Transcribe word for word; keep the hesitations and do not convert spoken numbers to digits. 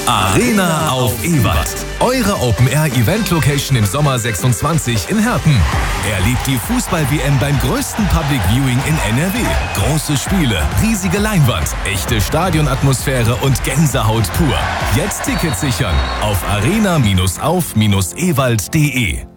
Arena auf Ewald. Eure Open-Air-Event-Location im Sommer sechsundzwanzig in Herten. Erlebt die Fußball-W M beim größten Public Viewing in N R W. Große Spiele, riesige Leinwand, echte Stadionatmosphäre und Gänsehaut pur. Jetzt Tickets sichern auf arena auf ewald punkt de.